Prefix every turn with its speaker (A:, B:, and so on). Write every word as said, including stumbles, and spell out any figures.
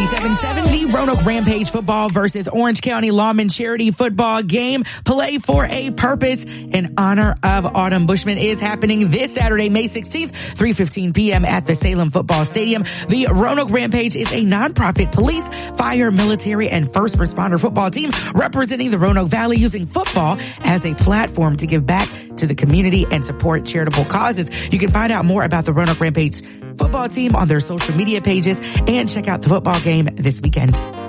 A: ninety-seven point seven, the Roanoke Rampage football versus Orange County Lawman charity football game. Play for a purpose in honor of Autumn Bushman is happening this Saturday, May sixteenth, three fifteen p.m. at the Salem Football Stadium. The Roanoke Rampage is a nonprofit police, fire, military, and first responder football team representing the Roanoke Valley, using football as a platform to give back to the community and support charitable causes. You can find out more about the Roanoke Rampage football team on their social media pages and check out the football game this weekend.